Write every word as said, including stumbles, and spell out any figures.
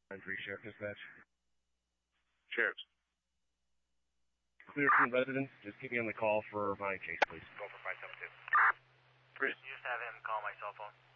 nine three Sheriff Dispatch. Sheriff. Clear from the residence. Just keep me on the call for my case, please. Go for five seven two. Chris, you just have him call my cell phone.